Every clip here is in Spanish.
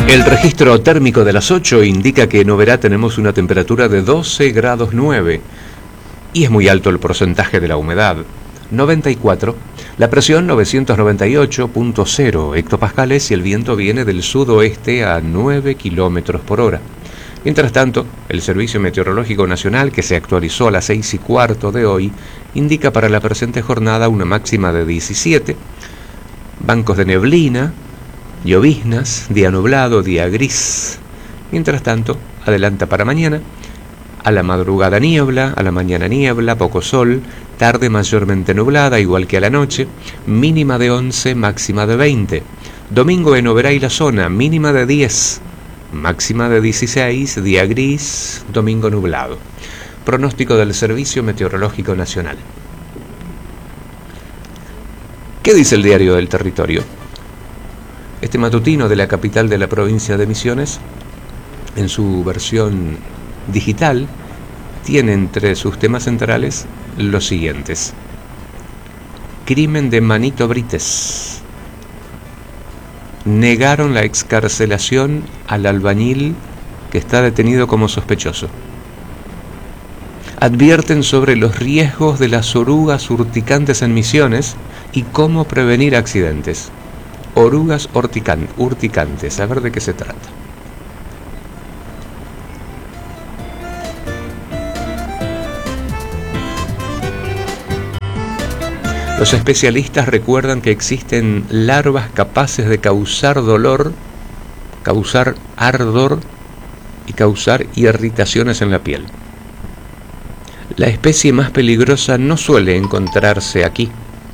El registro térmico de las 8 indica que en Oberá tenemos una temperatura de 12 grados 9 y es muy alto el porcentaje de la humedad, 94, la presión 998.0 hectopascales y el viento viene del sudoeste a 9 kilómetros por hora. Mientras tanto, el Servicio Meteorológico Nacional, que se actualizó a las 6:15 de hoy, indica para la presente jornada una máxima de 17, bancos de neblina, lloviznas, día nublado, día gris. Mientras tanto, adelanta para mañana, a la madrugada niebla, a la mañana niebla, poco sol, tarde mayormente nublada, igual que a la noche, mínima de 11, máxima de 20. Domingo en Oberá y la zona, mínima de 10, máxima de 16, día gris, domingo nublado. Pronóstico del Servicio Meteorológico Nacional. ¿Qué dice el Diario del Territorio? Este matutino de la capital de la provincia de Misiones, en su versión digital, tiene entre sus temas centrales los siguientes: crimen de Manito Brites. Negaron la excarcelación al albañil que está detenido como sospechoso. Advierten sobre los riesgos de las orugas urticantes en Misiones y cómo prevenir accidentes. Orugas urticantes, a ver de qué se trata. Los especialistas recuerdan que existen larvas capaces de causar dolor, causar ardor y causar irritaciones en la piel. La especie más peligrosa no suele encontrarse aquí.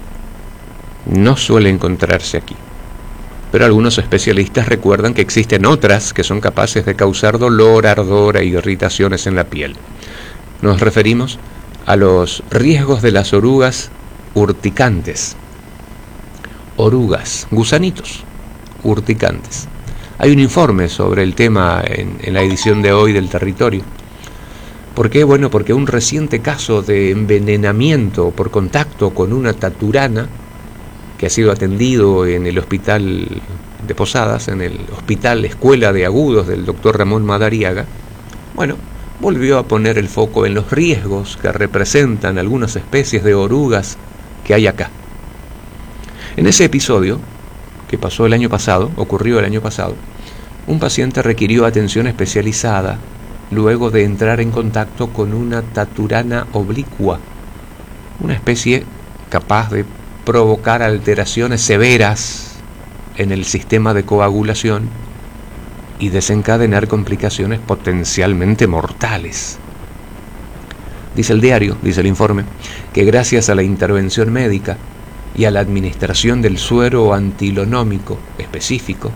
Pero algunos especialistas recuerdan que existen otras que son capaces de causar dolor, ardor e irritaciones en la piel. Nos referimos a los riesgos de las orugas urticantes. Orugas, gusanitos urticantes. Hay un informe sobre el tema en la edición de hoy del Territorio. ¿Por qué? Bueno, porque un reciente caso de envenenamiento por contacto con una taturana que ha sido atendido en el hospital de Posadas, en el hospital Escuela de Agudos del doctor Ramón Madariaga, bueno, volvió a poner el foco en los riesgos que representan algunas especies de orugas que hay acá. En ese episodio, que pasó el año pasado, ocurrió el año pasado, un paciente requirió atención especializada luego de entrar en contacto con una taturana oblicua, una especie capaz de provocar alteraciones severas en el sistema de coagulación y desencadenar complicaciones potencialmente mortales. Dice el diario, dice el informe, que gracias a la intervención médica y a la administración del suero antilonómico específico,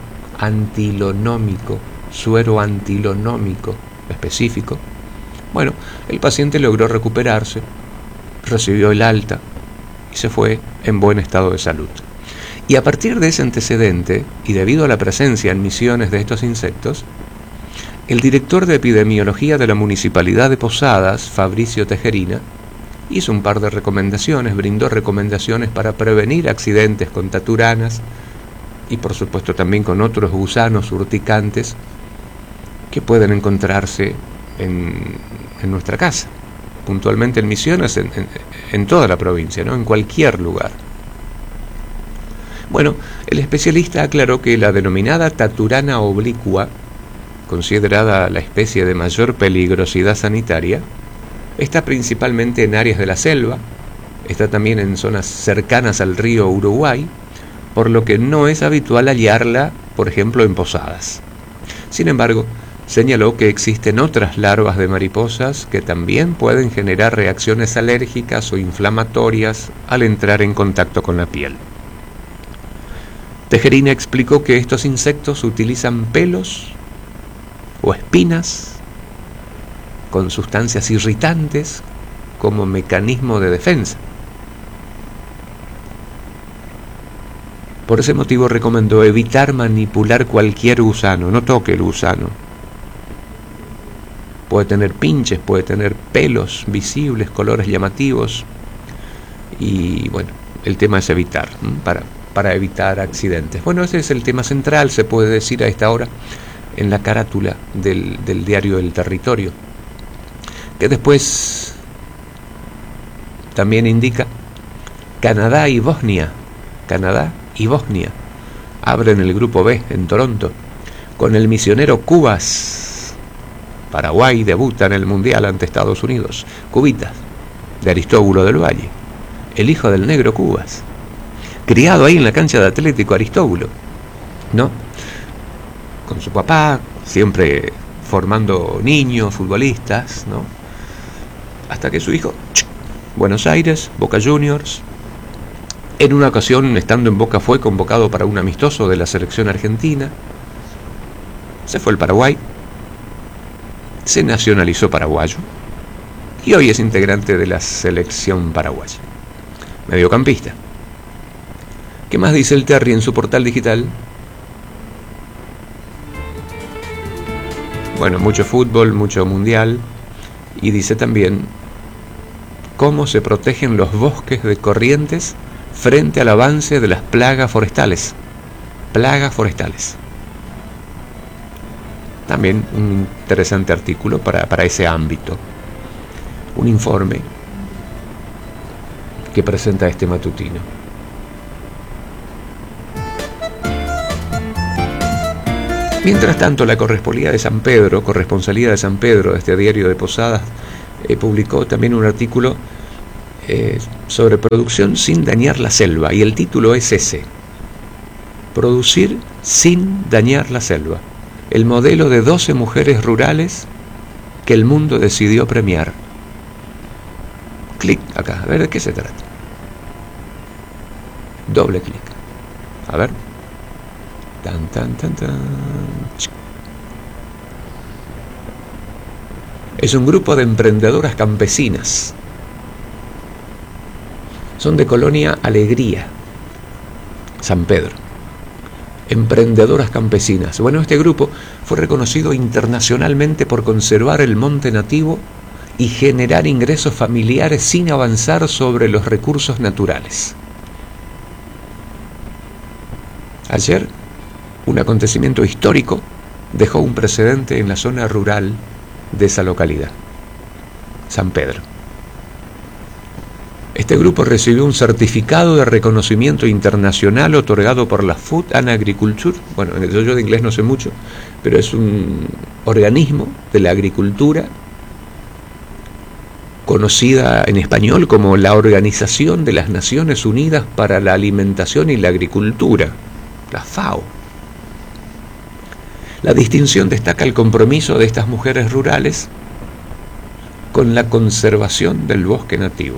suero antilonómico específico, bueno, el paciente logró recuperarse, recibió el alta y se fue en buen estado de salud. Y a partir de ese antecedente, y debido a la presencia en Misiones de estos insectos, el director de epidemiología de la Municipalidad de Posadas, Fabricio Tejerina, hizo un par de recomendaciones, brindó recomendaciones para prevenir accidentes con taturanas y por supuesto también con otros gusanos urticantes que pueden encontrarse en nuestra casa, puntualmente en Misiones, en toda la provincia, ¿no? En cualquier lugar. Bueno, el especialista aclaró que la denominada taturana oblicua, considerada la especie de mayor peligrosidad sanitaria, está principalmente en áreas de la selva, está también en zonas cercanas al río Uruguay, por lo que no es habitual hallarla, por ejemplo, en Posadas. Sin embargo, señaló que existen otras larvas de mariposas que también pueden generar reacciones alérgicas o inflamatorias al entrar en contacto con la piel. Tejerina explicó que estos insectos utilizan pelos o espinas con sustancias irritantes como mecanismo de defensa. Por ese motivo recomendó evitar manipular cualquier gusano, no toque el gusano. Puede tener pinches, puede tener pelos visibles, colores llamativos. Y bueno, el tema es evitar, para evitar accidentes. Bueno, ese es el tema central, se puede decir a esta hora. en la carátula del diario El Territorio, que después también indica Canadá y Bosnia abren el grupo B en Toronto con el misionero Cubas. Paraguay debuta en el Mundial ante Estados Unidos. Cubitas, de Aristóbulo del Valle, el hijo del negro Cubas, criado ahí en la cancha de Atlético Aristóbulo, ¿no? Con su papá, siempre formando niños, futbolistas, ¿no? Hasta que su hijo, Buenos Aires, Boca Juniors. En una ocasión, estando en Boca, fue convocado para un amistoso de la selección argentina. Se fue al Paraguay, se nacionalizó paraguayo y hoy es integrante de la selección paraguaya. Mediocampista. ¿Qué más dice el Terry en su portal digital? Bueno, mucho fútbol, mucho mundial, y dice también cómo se protegen los bosques de Corrientes frente al avance de las plagas forestales. Plagas forestales. También un interesante artículo para ese ámbito. Un informe que presenta este matutino. Mientras tanto, la corresponsalía de San Pedro, de este diario de Posadas, publicó también un artículo sobre producción sin dañar la selva, y el título es ese: Producir sin dañar la selva, el modelo de 12 mujeres rurales que el mundo decidió premiar. Clic acá, a ver de qué se trata. Doble clic. A ver. Tan, tan, tan, tan. Es un grupo de emprendedoras campesinas. Son de Colonia Alegría, San Pedro. Emprendedoras campesinas. Bueno, este grupo fue reconocido internacionalmente por conservar el monte nativo y generar ingresos familiares sin avanzar sobre los recursos naturales. Ayer, un acontecimiento histórico dejó un precedente en la zona rural de esa localidad, San Pedro. Este grupo recibió un certificado de reconocimiento internacional otorgado por la Food and Agriculture. Bueno, yo de inglés no sé mucho, pero es un organismo de la agricultura conocida en español como la Organización de las Naciones Unidas para la Alimentación y la Agricultura, la FAO. La distinción destaca el compromiso de estas mujeres rurales con la conservación del bosque nativo.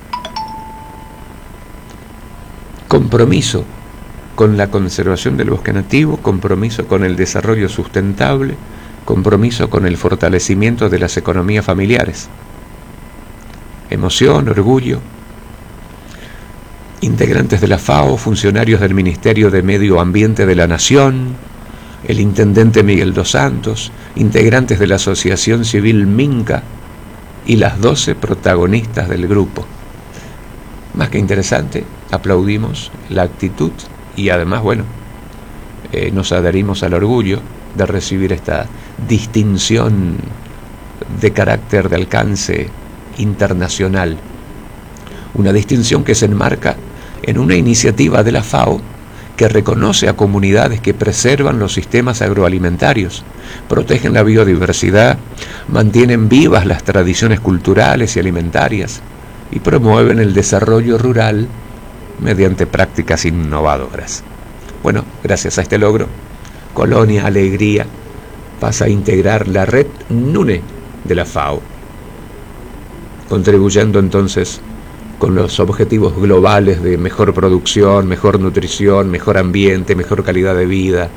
Compromiso con la conservación del bosque nativo, compromiso con el desarrollo sustentable, compromiso con el fortalecimiento de las economías familiares. Emoción, orgullo. Integrantes de la FAO, funcionarios del Ministerio de Medio Ambiente de la Nación, el intendente Miguel dos Santos, integrantes de la Asociación Civil Minca y las 12 protagonistas del grupo. Más que interesante, aplaudimos la actitud y además, bueno, nos adherimos al orgullo de recibir esta distinción de carácter de alcance internacional. Una distinción que se enmarca en una iniciativa de la FAO que reconoce a comunidades que preservan los sistemas agroalimentarios, protegen la biodiversidad, mantienen vivas las tradiciones culturales y alimentarias y promueven el desarrollo rural mediante prácticas innovadoras. Bueno, gracias a este logro, Colonia Alegría pasa a integrar la red NUNE de la FAO, contribuyendo entonces con los objetivos globales de mejor producción, mejor nutrición, mejor ambiente, mejor calidad de vida,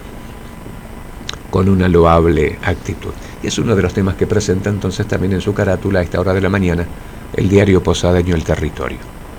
con una loable actitud. Y es uno de los temas que presenta entonces también en su carátula a esta hora de la mañana el diario posadeño El Territorio.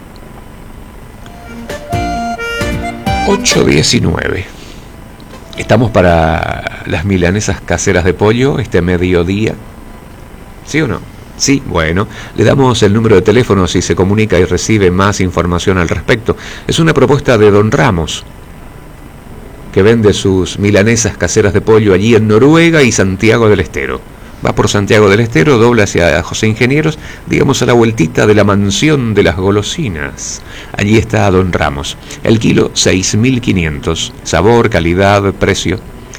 8:19. Estamos para las milanesas caseras de pollo este mediodía. ¿Sí o no? Sí, bueno, le damos el número de teléfono si se comunica y recibe más información al respecto. Es una propuesta de Don Ramos. que vende sus milanesas caseras de pollo allí en Noruega y Santiago del Estero. Va por Santiago del Estero, dobla hacia José Ingenieros, digamos a la vueltita de la mansión de las golosinas. Allí está Don Ramos. El kilo 6.500. Sabor, calidad, precio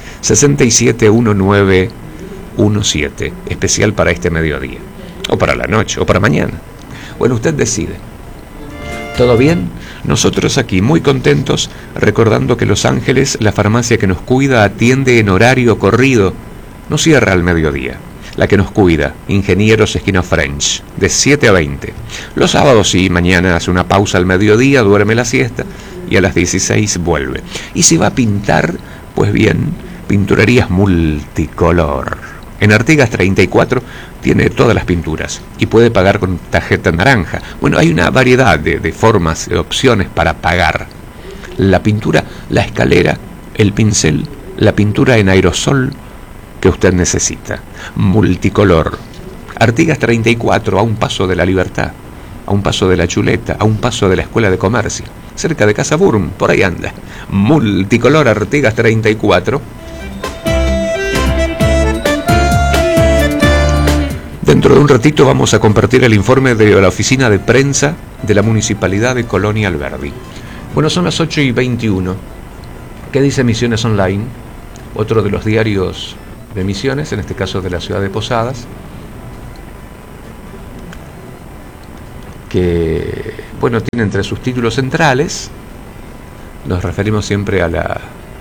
671917. Especial para este mediodía. O para la noche, o para mañana. Bueno, usted decide. ¿Todo bien? Nosotros aquí muy contentos, recordando que Los Ángeles, la farmacia que nos cuida, atiende en horario corrido. No cierra al mediodía. La que nos cuida, Ingenieros esquina French, de 7 a 20. Los sábados sí, mañana hace una pausa al mediodía, duerme la siesta y a las 16 vuelve. Y si va a pintar, pues bien, Pinturerías Multicolor. En Artigas 34 tiene todas las pinturas y puede pagar con tarjeta naranja. Bueno, hay una variedad de formas, de opciones para pagar. La pintura, la escalera, el pincel, la pintura en aerosol que usted necesita. Multicolor. Artigas 34, a un paso de la Libertad, a un paso de la Chuleta, a un paso de la Escuela de Comercio, cerca de Casa Burm, por ahí anda. Multicolor, Artigas 34. Dentro de un ratito vamos a compartir el informe de la oficina de prensa de la Municipalidad de Colonia Alberdi. Bueno, son las 8:21. ¿Qué dice Misiones Online? Otro de los diarios de Misiones, en este caso de la ciudad de Posadas, que, bueno, tiene entre sus títulos centrales, nos referimos siempre a la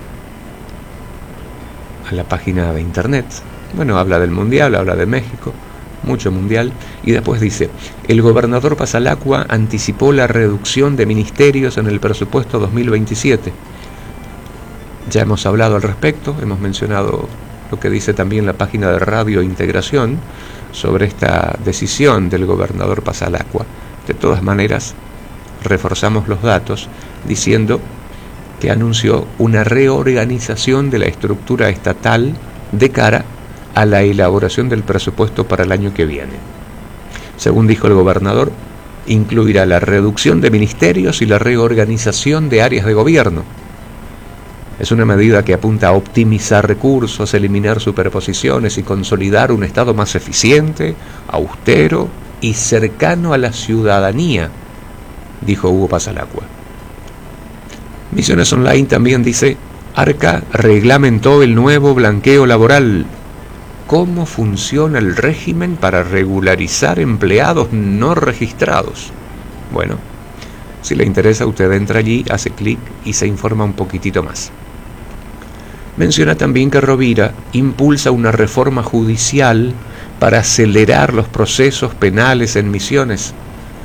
página de internet. Bueno, habla del Mundial, habla de México, mucho Mundial, y después dice: el gobernador Pasalacqua anticipó la reducción de ministerios en el presupuesto 2027. Ya hemos hablado al respecto, hemos mencionado lo que dice también la página de Radio Integración sobre esta decisión del gobernador Pasalacqua. De todas maneras, reforzamos los datos diciendo que anunció una reorganización de la estructura estatal de cara a la elaboración del presupuesto para el año que viene. Según dijo el gobernador, incluirá la reducción de ministerios y la reorganización de áreas de gobierno. Es una medida que apunta a optimizar recursos, eliminar superposiciones y consolidar un Estado más eficiente, austero y cercano a la ciudadanía, dijo Hugo Pasalacqua. Misiones Online también dice: Arca reglamentó el nuevo blanqueo laboral. ¿Cómo funciona el régimen para regularizar empleados no registrados? Bueno, si le interesa, usted entra allí, hace clic y se informa un poquitito más. Menciona también que Rovira impulsa una reforma judicial para acelerar los procesos penales en Misiones.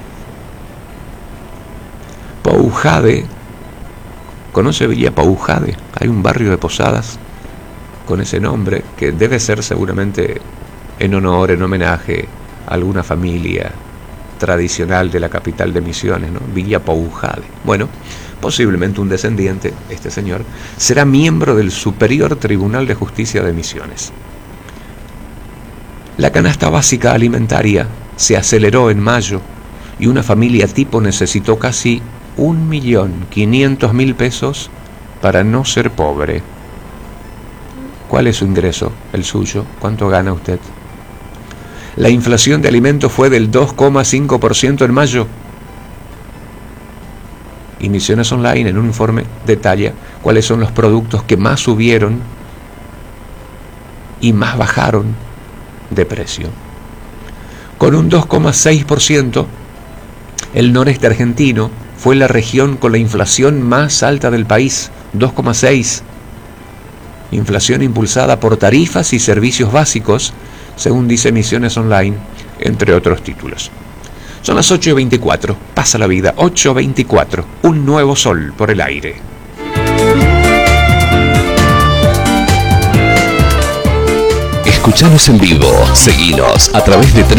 Poujade, ¿conoce Villa Poujade? Hay un barrio de Posadas con ese nombre, que debe ser seguramente en honor, en homenaje a alguna familia tradicional de la capital de Misiones, ¿no? Villa Poujade. Bueno, posiblemente un descendiente, este señor, será miembro del Superior Tribunal de Justicia de Misiones. La canasta básica alimentaria se aceleró en mayo y una familia tipo necesitó casi 1.500.000 pesos para no ser pobre. ¿Cuál es su ingreso? El suyo. ¿Cuánto gana usted? La inflación de alimentos fue del 2,5% en mayo. Y Misiones Online, en un informe, detalla cuáles son los productos que más subieron y más bajaron de precio. Con un 2,6%, el noreste argentino fue la región con la inflación más alta del país, 2,6%. Inflación impulsada por tarifas y servicios básicos, según dice Misiones Online, entre otros títulos. Son las 8:24, pasa la vida, 8:24, un nuevo sol por el aire. Escuchanos en vivo, seguinos a través de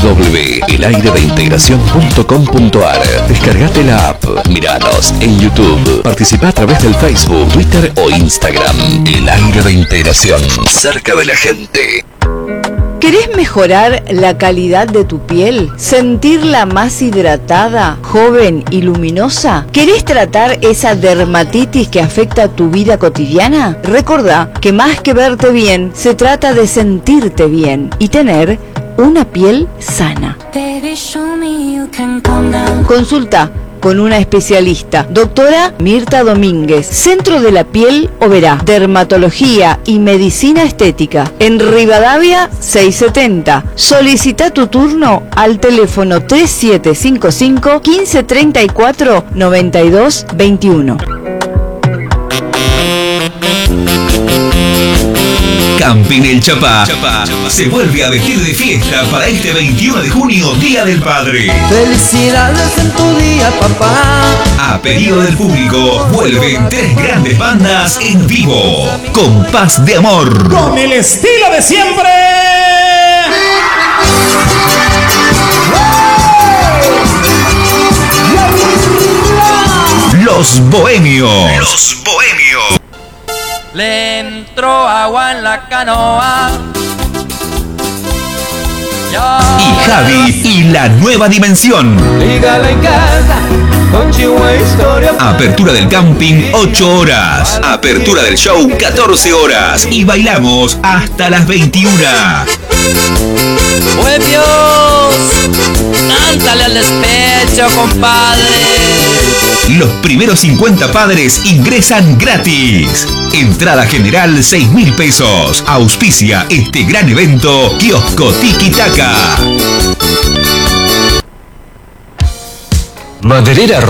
www.elairedeintegracion.com.ar. Descargate la app, miranos en YouTube, participa a través del Facebook, Twitter o Instagram. El Aire de Integración, cerca de la gente. ¿Querés mejorar la calidad de tu piel? ¿Sentirla más hidratada, joven y luminosa? ¿Querés tratar esa dermatitis que afecta tu vida cotidiana? Recordá que más que verte bien, se trata de sentirte bien y tener una piel sana. Consulta con una especialista, doctora Mirta Domínguez, Centro de la Piel Oberá, Dermatología y Medicina Estética, en Rivadavia 670. Solicita tu turno al teléfono 3755 1534 9221. Camping El Chapá se vuelve a vestir de fiesta para este 21 de junio, Día del Padre. Felicidades en tu día, papá. A pedido del público, vuelven 3 grandes bandas en vivo. Compás de Amor. Con el estilo de siempre. Los Bohemios. Los Bohemios. Le entró agua en la canoa. Y Javi y la nueva dimensión. Dígale en casa, con Chihuahua Historia. Apertura del camping 8 horas. Apertura del show 14 horas. Y bailamos hasta las 21. Pues Dios, cántale al despecho, compadre. Los primeros 50 padres ingresan gratis. Entrada general 6.000 pesos. Auspicia este gran evento Kiosco Tiki Taka. Maderera